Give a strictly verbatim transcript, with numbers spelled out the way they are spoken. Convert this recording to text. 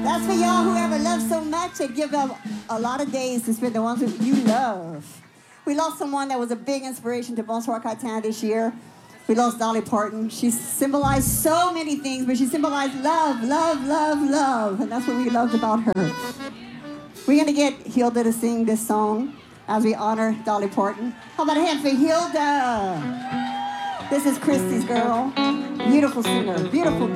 That's for y'all who ever loved so much and give up a lot of days to spend the ones that you love. We lost someone that was a big inspiration to Bonsoir Cartin this year. We lost Dolly Parton. She symbolized so many things, but she symbolized love, love, love, love. And that's what we loved about her. We're going to get Hilda to sing this song as we honor Dolly Parton. How about a hand for Hilda? This is Christy's girl. Beautiful singer, beautiful